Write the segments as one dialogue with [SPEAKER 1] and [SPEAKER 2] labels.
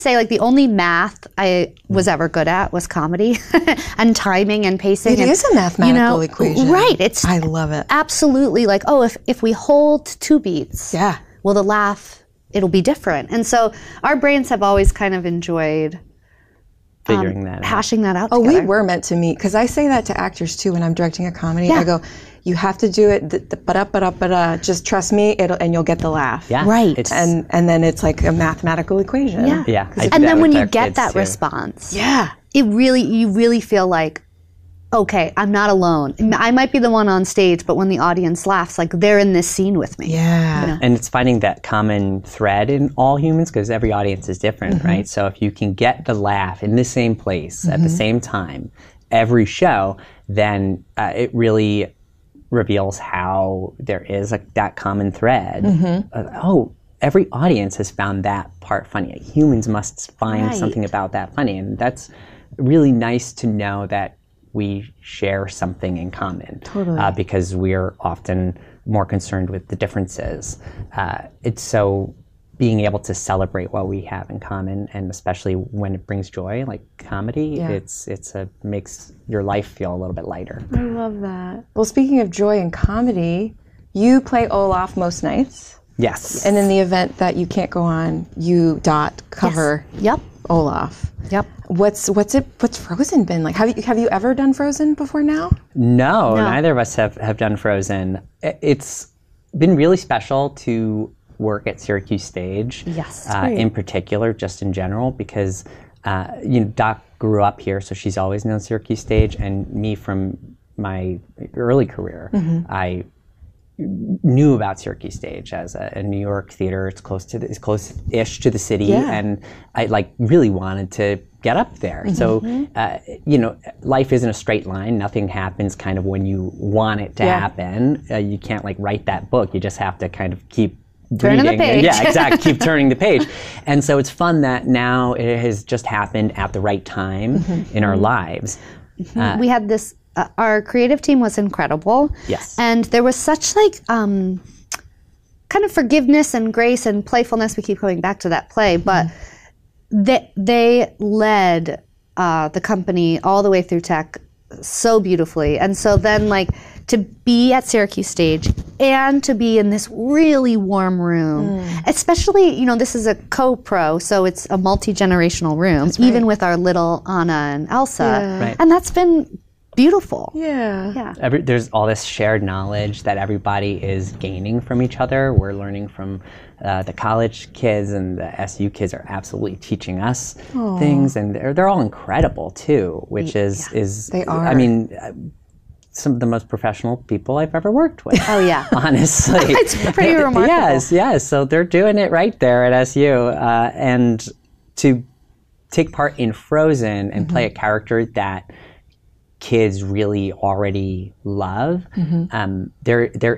[SPEAKER 1] say like the only math I was ever good at was comedy and timing and pacing.
[SPEAKER 2] It is a mathematical equation.
[SPEAKER 1] Right.
[SPEAKER 2] I love it.
[SPEAKER 1] Absolutely like, oh, if we hold 2 beats, well, the laugh, it'll be different. And so our brains have always kind of enjoyed
[SPEAKER 3] figuring that out.
[SPEAKER 1] Hashing that out
[SPEAKER 2] together.
[SPEAKER 1] We
[SPEAKER 2] were meant to meet, because I say that to actors too when I'm directing a comedy. I go, you have to do it, just trust me, and you'll get the laugh.
[SPEAKER 3] Yeah.
[SPEAKER 1] Right.
[SPEAKER 2] And then it's like a mathematical equation.
[SPEAKER 3] Yeah.
[SPEAKER 1] And then when you get that response, you really feel like, okay, I'm not alone. I might be the one on stage, but when the audience laughs, like they're in this scene with me.
[SPEAKER 2] Yeah.
[SPEAKER 1] You know?
[SPEAKER 3] And it's finding that common thread in all humans, because every audience is different, right? So if you can get the laugh in the same place at the same time, every show, then it really reveals how there is that common thread. Every audience has found that part funny. Humans must find something about that funny. And that's really nice to know that we share something in common.
[SPEAKER 2] Totally.
[SPEAKER 3] Because we're often more concerned with the differences. It's so being able to celebrate what we have in common, and especially when it brings joy, like comedy, makes your life feel a little bit lighter.
[SPEAKER 2] I love that. Well, speaking of joy and comedy, you play Olaf most nights.
[SPEAKER 3] Yes.
[SPEAKER 2] And in the event that you can't go on, you cover Olaf.
[SPEAKER 1] Yep.
[SPEAKER 2] What's Frozen been like? Have you ever done Frozen before now?
[SPEAKER 3] No, neither of us have done Frozen. It's been really special to work at Syracuse Stage.
[SPEAKER 1] Yes.
[SPEAKER 3] In particular, just in general, because Doc grew up here, so she's always known Syracuse Stage, and me from my early career, I knew about Syracuse Stage as a New York theater. It's close-ish to the city, and I really wanted to get up there. So, life isn't a straight line. Nothing happens kind of when you want it to happen. You can't write that book. You just have to kind of keep
[SPEAKER 1] turning the page.
[SPEAKER 3] Yeah, exactly. Keep turning the page. And so it's fun that now it has just happened at the right time in our lives.
[SPEAKER 1] We had this. Our creative team was incredible.
[SPEAKER 3] Yes.
[SPEAKER 1] And there was such kind of forgiveness and grace and playfulness. We keep coming back to that play, but they led the company all the way through tech so beautifully. And so then to be at Syracuse Stage and to be in this really warm room, especially, this is a co-pro, so it's a multi-generational room, even with our little Anna and Elsa.
[SPEAKER 2] Yeah.
[SPEAKER 3] Right.
[SPEAKER 1] And that's been beautiful.
[SPEAKER 2] Yeah.
[SPEAKER 3] There's all this shared knowledge that everybody is gaining from each other. We're learning from the college kids, and the SU kids are absolutely teaching us things, and they're all incredible too, which is
[SPEAKER 2] they are.
[SPEAKER 3] I mean, some of the most professional people I've ever worked with.
[SPEAKER 1] Oh yeah.
[SPEAKER 3] Honestly.
[SPEAKER 1] It's pretty remarkable.
[SPEAKER 3] Yes. So they're doing it right there at SU, and to take part in Frozen and play a character that kids really already love. There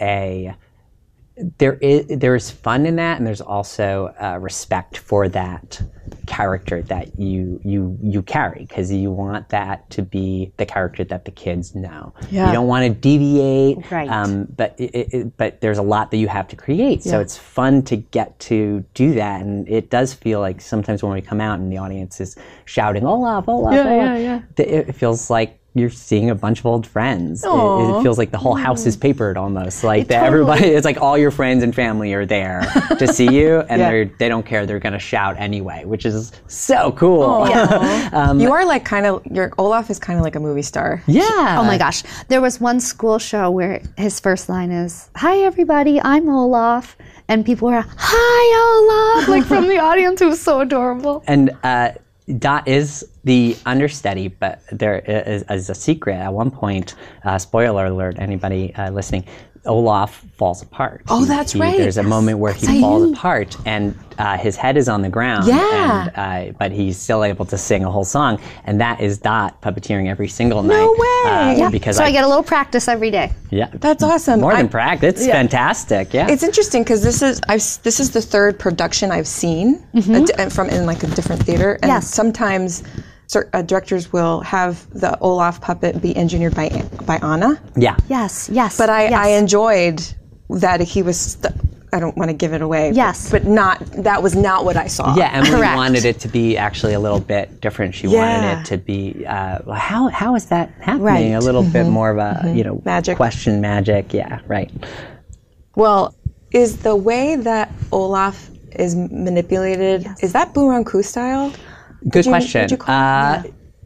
[SPEAKER 3] is fun in that, and there's also respect for that character that you carry, because you want that to be the character that the kids know.
[SPEAKER 2] Yeah.
[SPEAKER 3] You don't want to deviate,
[SPEAKER 1] right.
[SPEAKER 3] but there's a lot that you have to create. So it's fun to get to do that, and it does feel like sometimes when we come out and the audience is shouting Olaf, Olaf, Olaf, it feels like you're seeing a bunch of old friends. It feels like the whole house is papered almost. Everybody, it's like all your friends and family are there to see you, and they don't care. They're going to shout anyway, which is so cool.
[SPEAKER 2] You are your Olaf is kind of like a movie star.
[SPEAKER 3] Yeah.
[SPEAKER 1] Oh my gosh. There was one school show where his first line is, "Hi everybody, I'm Olaf." And people were, "Hi Olaf," from the audience. It was so adorable.
[SPEAKER 3] And Dot is the understudy, but there is a secret. At one point, spoiler alert, anybody listening, Olaf falls apart.
[SPEAKER 2] Oh, that's right.
[SPEAKER 3] There's a moment where he falls apart, and his head is on the ground.
[SPEAKER 2] Yeah.
[SPEAKER 3] And, but he's still able to sing a whole song, and that is Dot puppeteering every single night.
[SPEAKER 2] No way.
[SPEAKER 3] Because
[SPEAKER 1] I get a little practice every day.
[SPEAKER 3] Yeah.
[SPEAKER 2] That's awesome.
[SPEAKER 3] More than practice. It's fantastic. Yeah.
[SPEAKER 2] It's interesting because this is the third production I've seen from in a different theater, and sometimes directors will have the Olaf puppet be engineered by Anna.
[SPEAKER 3] Yeah.
[SPEAKER 1] Yes.
[SPEAKER 2] But I enjoyed that he was I don't want to give it away.
[SPEAKER 1] Yes.
[SPEAKER 2] But that was not what I saw.
[SPEAKER 3] Yeah, Emily
[SPEAKER 1] Correct.
[SPEAKER 3] wanted it to be actually a little bit different. She wanted it to be, how is that happening?
[SPEAKER 1] Right.
[SPEAKER 3] A little bit more of a,
[SPEAKER 2] Magic.
[SPEAKER 3] question magic. Yeah, right.
[SPEAKER 2] Well, is the way that Olaf is manipulated, is that Bunraku style?
[SPEAKER 3] Good question.
[SPEAKER 2] Would you call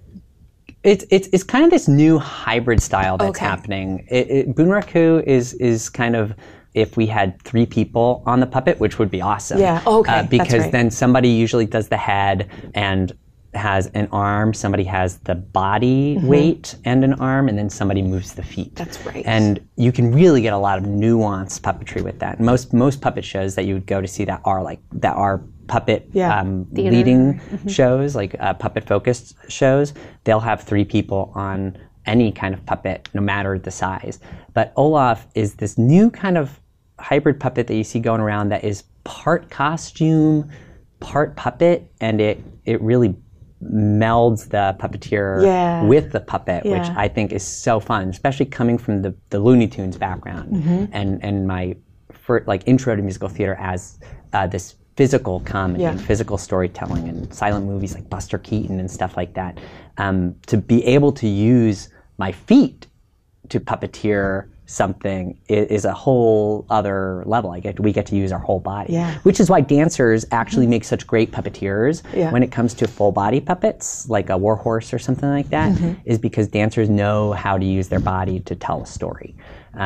[SPEAKER 2] it?
[SPEAKER 3] It's kind of this new hybrid style that's
[SPEAKER 2] Okay.
[SPEAKER 3] happening. Bunraku is kind of, if we had 3 people on the puppet, which would be awesome.
[SPEAKER 2] Yeah, okay, that's
[SPEAKER 3] because
[SPEAKER 2] right.
[SPEAKER 3] then somebody usually does the head and has an arm, somebody has the body weight and an arm, and then somebody moves the feet.
[SPEAKER 2] That's right.
[SPEAKER 3] And you can really get a lot of nuanced puppetry with that. Most puppet shows that you would go to see that are puppet leading shows, like puppet focused shows, they'll have 3 people on any kind of puppet, no matter the size. But Olaf is this new kind of hybrid puppet that you see going around that is part costume, part puppet, and it really melds the puppeteer with the puppet, which I think is so fun, especially coming from the Looney Tunes background and my intro to musical theater as this physical comedy and physical storytelling and silent movies like Buster Keaton and stuff like that. To be able to use my feet to puppeteer something is a whole other level. We get to use our whole body, which is why dancers actually make such great puppeteers when it comes to full body puppets, like a warhorse or something like that, is because dancers know how to use their body to tell a story.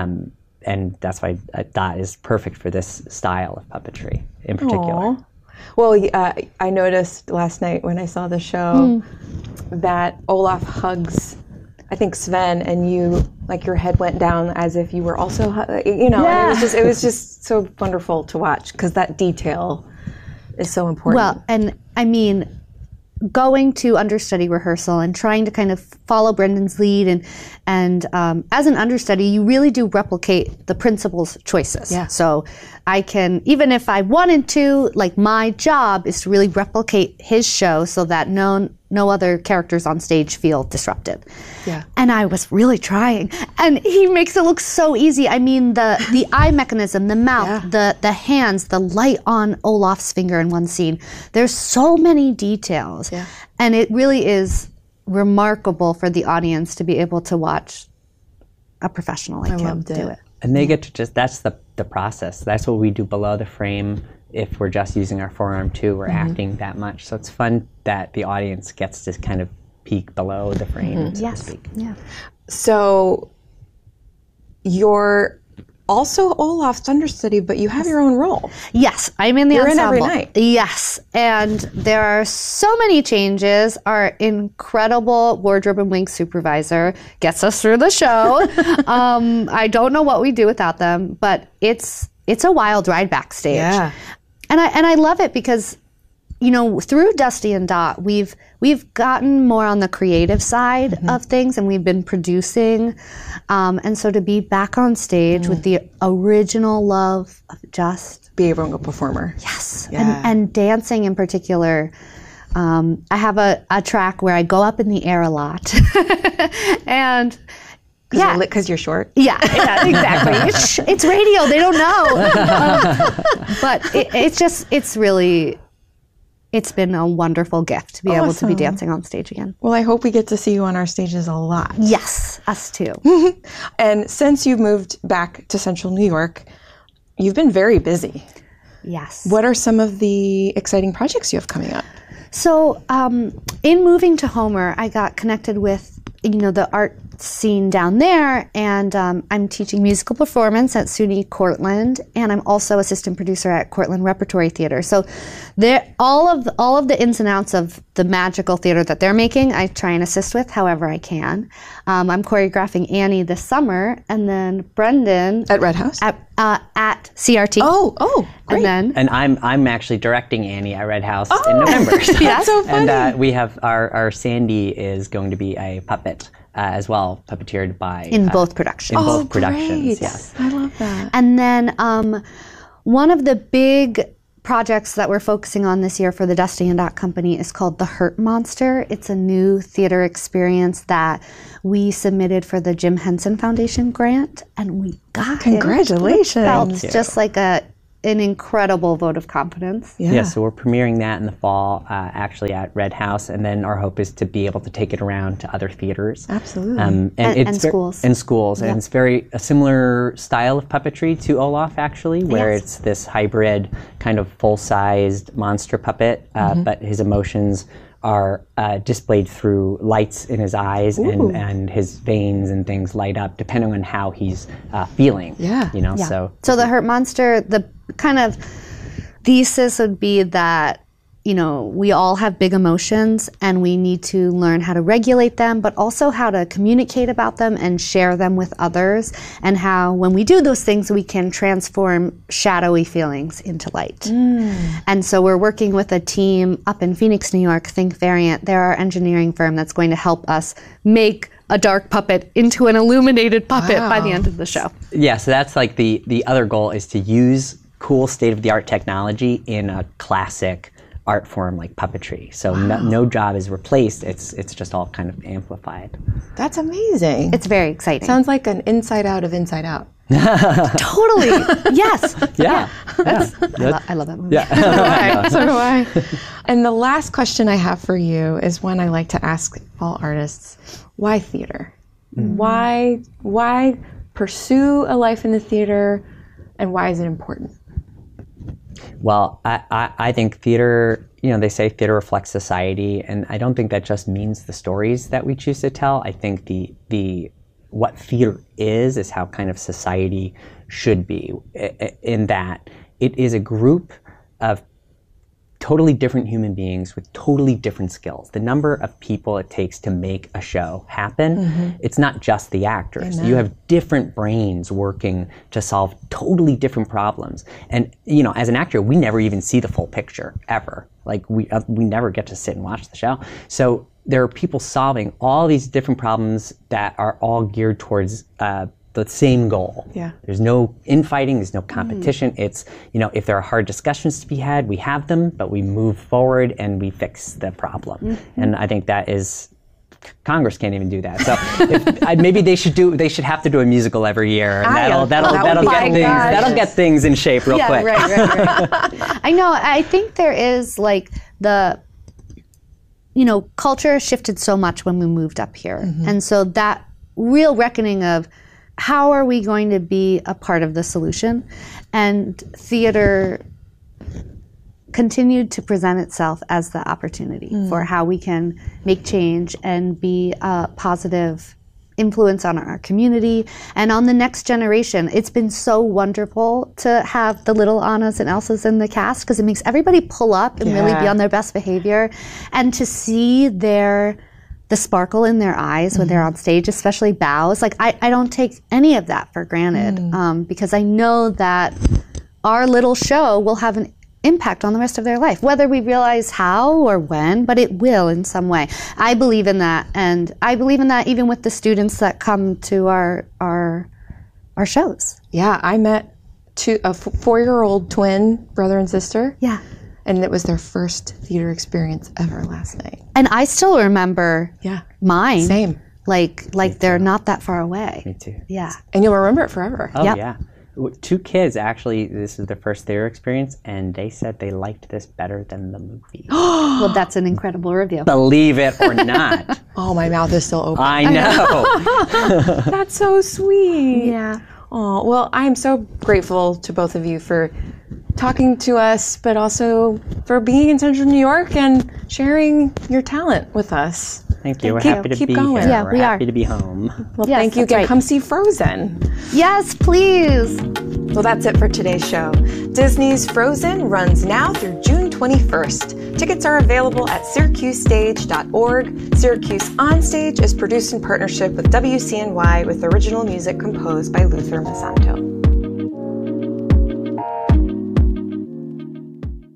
[SPEAKER 3] And that's why Dot is perfect for this style of puppetry in particular.
[SPEAKER 2] Aww. Well, I noticed last night when I saw the show that Olaf hugs, I think, Sven, and you, like, your head went down as if you were also, it was just so wonderful to watch because that detail is so important.
[SPEAKER 1] Well, and I mean, going to understudy rehearsal and trying to kind of follow Brendan's lead and as an understudy, you really do replicate the principal's choices.
[SPEAKER 2] Yeah.
[SPEAKER 1] So I can, even if I wanted to, like, my job is to really replicate his show so that no other characters on stage feel disrupted.
[SPEAKER 2] Yeah.
[SPEAKER 1] And I was really trying. And he makes it look so easy. I mean, the eye mechanism, the mouth, the hands, the light on Olaf's finger in one scene. There's so many details.
[SPEAKER 2] Yeah.
[SPEAKER 1] And it really is remarkable for the audience to be able to watch a professional like him do it.
[SPEAKER 3] And they get to that's the process. That's what we do below the frame. If we're just using our forearm too, we're acting that much. So it's fun that the audience gets to kind of peek below the frame, so to speak.
[SPEAKER 1] Yeah.
[SPEAKER 2] So you're also Olaf's understudy, but you have your own role.
[SPEAKER 1] Yes, I'm in the ensemble.
[SPEAKER 2] You're in every night.
[SPEAKER 1] Yes, and there are so many changes. Our incredible wardrobe and wing supervisor gets us through the show. I don't know what we do without them, but it's a wild ride backstage.
[SPEAKER 2] Yeah.
[SPEAKER 1] And I love it because, through Dusty and Dot, we've gotten more on the creative side of things, and we've been producing. And so to be back on stage with the original love of just
[SPEAKER 2] Be a Runga performer.
[SPEAKER 1] yes,
[SPEAKER 2] Yeah.
[SPEAKER 1] and dancing in particular. I have a track where I go up in the air a lot, and
[SPEAKER 2] Because you're short.
[SPEAKER 1] yeah, exactly. It's radio. They don't know. But it's been a wonderful gift to be able to be dancing on stage again.
[SPEAKER 2] Well, I hope we get to see you on our stages a lot.
[SPEAKER 1] Yes, us too.
[SPEAKER 2] And since you've moved back to Central New York, you've been very busy.
[SPEAKER 1] Yes.
[SPEAKER 2] What are some of the exciting projects you have coming up?
[SPEAKER 1] So, in moving to Homer, I got connected with, the art scene down there, and I'm teaching musical performance at SUNY Cortland, and I'm also assistant producer at Cortland Repertory Theater. So, all of the ins and outs of the magical theater that they're making, I try and assist with however I can. I'm choreographing Annie this summer, and then Brendan
[SPEAKER 2] At Red House?
[SPEAKER 1] at CRT.
[SPEAKER 2] Oh, great.
[SPEAKER 1] and then
[SPEAKER 3] And I'm actually directing Annie at Red House in November.
[SPEAKER 2] That's so funny.
[SPEAKER 3] And we have our Sandy is going to be a puppet as well, puppeteered by
[SPEAKER 1] in both productions.
[SPEAKER 3] in both productions.
[SPEAKER 2] Great.
[SPEAKER 3] Yes.
[SPEAKER 2] I love that.
[SPEAKER 1] And then one of the big projects that we're focusing on this year for the Dusty and Dot Company is called The Hurt Monster. It's a new theater experience that we submitted for the Jim Henson Foundation grant, and we got
[SPEAKER 2] Congratulations.
[SPEAKER 1] it. It felt just like a an incredible vote of confidence.
[SPEAKER 3] Yeah, so we're premiering that in the fall, actually at Red House, and then our hope is to be able to take it around to other theaters.
[SPEAKER 2] Absolutely.
[SPEAKER 1] And schools.
[SPEAKER 3] And schools. And it's a similar style of puppetry to Olaf, actually, where it's this hybrid kind of full-sized monster puppet, but his emotions are displayed through lights in his eyes, and his veins and things light up depending on how he's feeling. So
[SPEAKER 1] the Hurt Monster, the kind of thesis would be that, we all have big emotions and we need to learn how to regulate them, but also how to communicate about them and share them with others, and how when we do those things, we can transform shadowy feelings into light. And so we're working with a team up in Phoenix, New York, Think Variant. They're our engineering firm that's going to help us make a dark puppet into an illuminated puppet by the end of the show.
[SPEAKER 3] Yeah, so that's like the other goal, is to use cool state-of-the-art technology in a classic art form like puppetry. So no job is replaced. It's just all kind of amplified.
[SPEAKER 2] That's amazing.
[SPEAKER 1] It's very exciting.
[SPEAKER 2] Sounds like an Inside Out of Inside Out.
[SPEAKER 1] Totally. Yes.
[SPEAKER 3] Yeah.
[SPEAKER 1] I love that movie.
[SPEAKER 3] Yeah.
[SPEAKER 2] So do I. And the last question I have for you is one I like to ask all artists. Why theater? Why pursue a life in the theater, and why is it important?
[SPEAKER 3] Well, I think theater, they say theater reflects society, and I don't think that just means the stories that we choose to tell. I think the what theater is how kind of society should be, in that it is a group of totally different human beings with totally different skills. The number of people it takes to make a show happen, it's not just the actors. You have different brains working to solve totally different problems. And, as an actor, we never even see the full picture, ever. Like, we never get to sit and watch the show. So there are people solving all these different problems that are all geared towards the same goal.
[SPEAKER 2] Yeah.
[SPEAKER 3] There's no infighting, there's no competition. It's, if there are hard discussions to be had, we have them, but we move forward and we fix the problem. And I think that is, Congress can't even do that. So maybe they should have to do a musical every year, and that'll get things in shape real quick.
[SPEAKER 1] Right. I know. I think there is culture shifted so much when we moved up here. And so that real reckoning of how are we going to be a part of the solution? And theater continued to present itself as the opportunity for how we can make change and be a positive influence on our community and on the next generation. It's been so wonderful to have the little Annas and Elsas in the cast, because it makes everybody pull up and really be on their best behavior, and to see the sparkle in their eyes when they're on stage, especially bows. Like, I don't take any of that for granted, because I know that our little show will have an impact on the rest of their life, whether we realize how or when, but it will in some way. I believe in that, and I believe in that even with the students that come to our shows.
[SPEAKER 2] Yeah, I met a 4-year-old twin brother and sister.
[SPEAKER 1] Yeah.
[SPEAKER 2] And it was their first theater experience ever last night.
[SPEAKER 1] And I still remember mine.
[SPEAKER 2] Same.
[SPEAKER 1] Like they're not that far away.
[SPEAKER 3] Me too.
[SPEAKER 1] Yeah.
[SPEAKER 2] And you'll remember it forever.
[SPEAKER 3] Oh, yeah. 2 kids, actually, this is their first theater experience, and they said they liked this better than the movie.
[SPEAKER 1] Well, that's an incredible review.
[SPEAKER 3] Believe it or not.
[SPEAKER 2] Oh, my mouth is still open.
[SPEAKER 3] I know.
[SPEAKER 2] That's so sweet.
[SPEAKER 1] Yeah.
[SPEAKER 2] Oh, well, I'm so grateful to both of you for talking to us, but also for being in Central New York and sharing your talent with us.
[SPEAKER 3] Thank you. We're happy to
[SPEAKER 2] Keep
[SPEAKER 3] be
[SPEAKER 2] going.
[SPEAKER 3] here.
[SPEAKER 1] Yeah,
[SPEAKER 3] We're
[SPEAKER 1] we
[SPEAKER 3] happy
[SPEAKER 1] are.
[SPEAKER 3] to be home.
[SPEAKER 2] Well,
[SPEAKER 1] Yes,
[SPEAKER 2] thank you
[SPEAKER 1] that's
[SPEAKER 2] again.
[SPEAKER 1] right.
[SPEAKER 2] Come see Frozen.
[SPEAKER 1] Yes, please.
[SPEAKER 2] Well, that's it for today's show. Disney's Frozen runs now through June 21st. Tickets are available at SyracuseStage.org. Syracuse On Stage is produced in partnership with WCNY, with original music composed by Luther Masanto.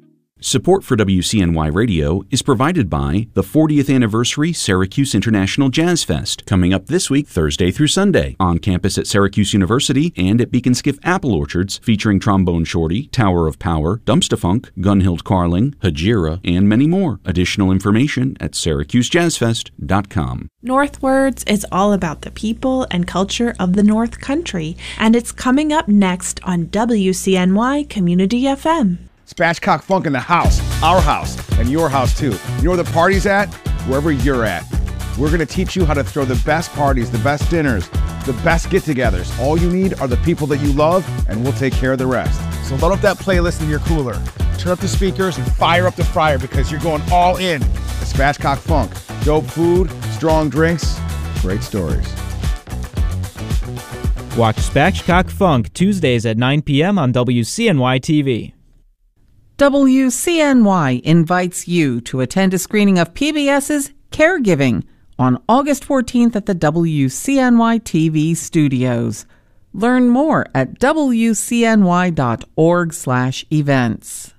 [SPEAKER 4] Support for WCNY Radio is provided by the 40th Anniversary Syracuse International Jazz Fest, coming up this week, Thursday through Sunday, on campus at Syracuse University and at Beacon Skiff Apple Orchards, featuring Trombone Shorty, Tower of Power, Dumpsta-Funk, Gunhild Carling, Hajira, and many more. Additional information at syracusejazzfest.com.
[SPEAKER 5] Northwards is all about the people and culture of the North Country, and it's coming up next on WCNY Community FM.
[SPEAKER 6] Spatchcock Funk in the house, our house, and your house too. You know where the party's at? Wherever you're at. We're going to teach you how to throw the best parties, the best dinners, the best get-togethers. All you need are the people that you love, and we'll take care of the rest. So load up that playlist in your cooler. Turn up the speakers and fire up the fryer because you're going all in. The Spatchcock Funk. Dope food, strong drinks, great stories.
[SPEAKER 7] Watch Spatchcock Funk Tuesdays at 9 p.m. on WCNY TV.
[SPEAKER 8] WCNY invites you to attend a screening of PBS's Caregiving on August 14th at the WCNY TV studios. Learn more at WCNY.org/events.